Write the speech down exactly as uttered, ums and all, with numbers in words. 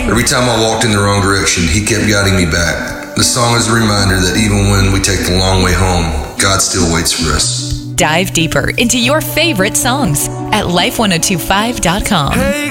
Every time I walked in the wrong direction, he kept guiding me back. The song is a reminder that even when we take the long way home, God still waits for us. Dive deeper into your favorite songs at life ten twenty-five dot com. Hey.